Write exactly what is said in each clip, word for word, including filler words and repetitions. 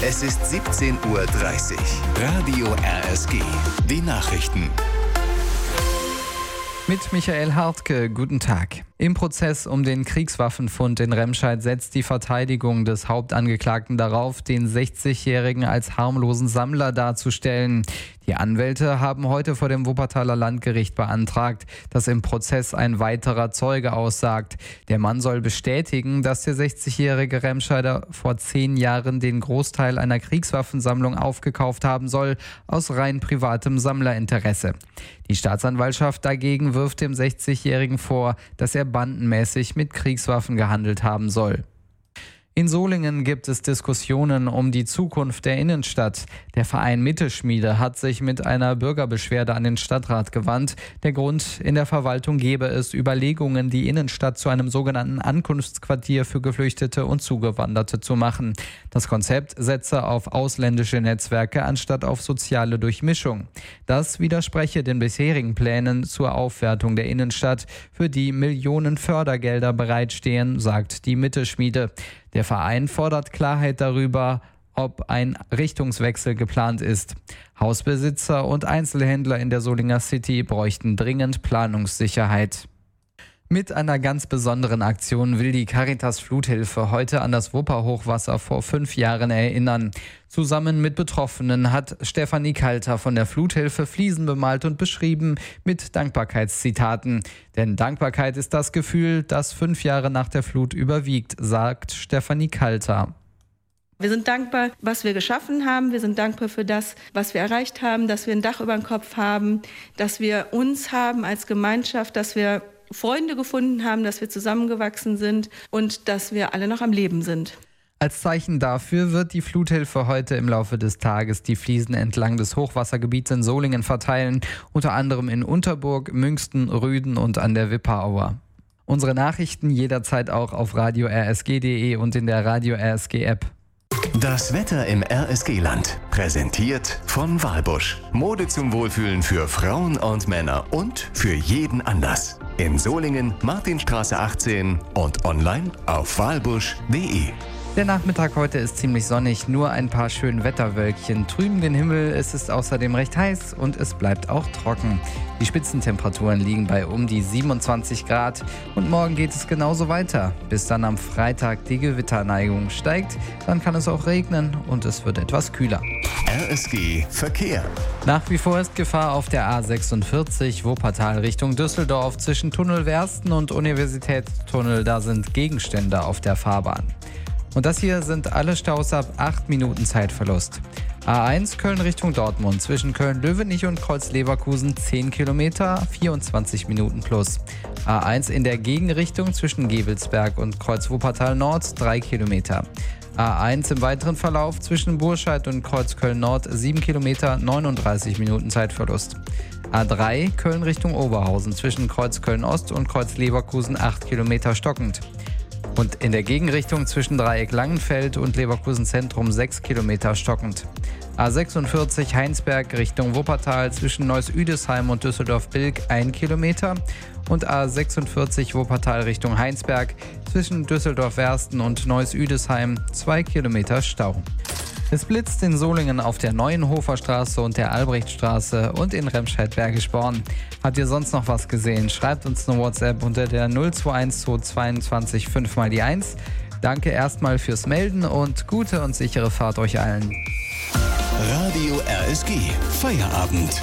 Es ist siebzehn Uhr dreißig. Radio R S G. Die Nachrichten. Mit Michael Hartke, guten Tag. Im Prozess um den Kriegswaffenfund in Remscheid setzt die Verteidigung des Hauptangeklagten darauf, den sechzigjährigen als harmlosen Sammler darzustellen. Die Anwälte haben heute vor dem Wuppertaler Landgericht beantragt, dass im Prozess ein weiterer Zeuge aussagt. Der Mann soll bestätigen, dass der sechzigjährige Remscheider vor zehn Jahren den Großteil einer Kriegswaffensammlung aufgekauft haben soll, aus rein privatem Sammlerinteresse. Die Staatsanwaltschaft dagegen wirft dem sechzigjährigen vor, dass er bandenmäßig mit Kriegswaffen gehandelt haben soll. In Solingen gibt es Diskussionen um die Zukunft der Innenstadt. Der Verein Mitteschmiede hat sich mit einer Bürgerbeschwerde an den Stadtrat gewandt. Der Grund: in der Verwaltung gebe es Überlegungen, die Innenstadt zu einem sogenannten Ankunftsquartier für Geflüchtete und Zugewanderte zu machen. Das Konzept setze auf ausländische Netzwerke anstatt auf soziale Durchmischung. Das widerspreche den bisherigen Plänen zur Aufwertung der Innenstadt, für die Millionen Fördergelder bereitstehen, sagt die Mitteschmiede. Der Verein fordert Klarheit darüber, ob ein Richtungswechsel geplant ist. Hausbesitzer und Einzelhändler in der Solinger City bräuchten dringend Planungssicherheit. Mit einer ganz besonderen Aktion will die Caritas Fluthilfe heute an das Wupperhochwasser vor fünf Jahren erinnern. Zusammen mit Betroffenen hat Stefanie Kalter von der Fluthilfe Fliesen bemalt und beschrieben mit Dankbarkeitszitaten. Denn Dankbarkeit ist das Gefühl, das fünf Jahre nach der Flut überwiegt, sagt Stefanie Kalter. Wir sind dankbar, was wir geschaffen haben. Wir sind dankbar für das, was wir erreicht haben, dass wir ein Dach über dem Kopf haben, dass wir uns haben als Gemeinschaft, dass wir Freunde gefunden haben, dass wir zusammengewachsen sind und dass wir alle noch am Leben sind. Als Zeichen dafür wird die Fluthilfe heute im Laufe des Tages die Fliesen entlang des Hochwassergebiets in Solingen verteilen, unter anderem in Unterburg, Münsten, Rüden und an der Wipperauer. Unsere Nachrichten jederzeit auch auf radio r s g punkt d e und in der Radio R S G App. Das Wetter im R S G-Land. Präsentiert von Walbusch. Mode zum Wohlfühlen für Frauen und Männer und für jeden Anlass. In Solingen, Martinstraße achtzehn und online auf walbusch punkt d e. Der Nachmittag heute ist ziemlich sonnig, nur ein paar schöne Wetterwölkchen trüben den Himmel. Es ist außerdem recht heiß und es bleibt auch trocken. Die Spitzentemperaturen liegen bei um die siebenundzwanzig Grad und morgen geht es genauso weiter. Bis dann am Freitag die Gewitterneigung steigt, dann kann es auch regnen und es wird etwas kühler. R S G Verkehr. Nach wie vor ist Gefahr auf der A sechsundvierzig Wuppertal Richtung Düsseldorf zwischen Tunnel Wersten und Universitätstunnel. Da sind Gegenstände auf der Fahrbahn. Und das hier sind alle Staus ab acht Minuten Zeitverlust. A eins Köln Richtung Dortmund zwischen Köln-Löwenich und Kreuz-Leverkusen zehn Kilometer, vierundzwanzig Minuten plus. A eins in der Gegenrichtung zwischen Gevelsberg und Kreuz-Wuppertal Nord drei Kilometer. A eins im weiteren Verlauf zwischen Burscheid und Kreuz-Köln Nord sieben Kilometer, neununddreißig Minuten Zeitverlust. A drei Köln Richtung Oberhausen zwischen Kreuz-Köln Ost und Kreuz-Leverkusen acht Kilometer stockend. Und in der Gegenrichtung zwischen Dreieck Langenfeld und Leverkusen Zentrum sechs Kilometer stockend. A sechsundvierzig Heinsberg Richtung Wuppertal zwischen Neuss-Üdesheim und Düsseldorf-Bilk ein Kilometer. Und A sechsundvierzig Wuppertal Richtung Heinsberg zwischen Düsseldorf-Wersten und Neuss-Üdesheim zwei Kilometer Stau. Es blitzt in Solingen auf der Neuenhofer Straße und der Albrechtstraße und in Remscheid-Bergisch-Born. Habt ihr sonst noch was gesehen? Schreibt uns eine WhatsApp unter der null zwei eins zwei zweiundzwanzig fünf mal die eins. Danke erstmal fürs Melden und gute und sichere Fahrt euch allen. Radio R S G Feierabend.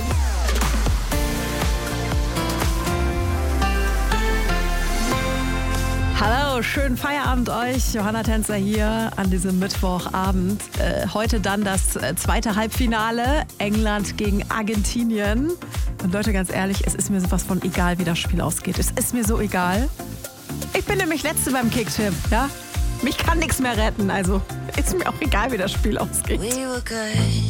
Hallo, schönen Feierabend euch. Johanna Tänzer hier an diesem Mittwochabend. Äh, heute dann das äh, zweite Halbfinale, England gegen Argentinien. Und Leute, ganz ehrlich, es ist mir sowas von egal, wie das Spiel ausgeht. Es ist mir so egal. Ich bin nämlich Letzte beim Kicktipp, ja? Mich kann nichts mehr retten, also ist mir auch egal, wie das Spiel ausgeht. We were good.